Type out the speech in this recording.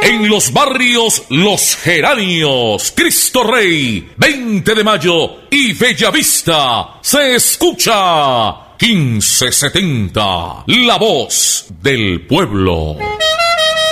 En los barrios Los Geranios, Cristo Rey, 20 de Mayo y Bellavista se escucha 1570, la voz del pueblo.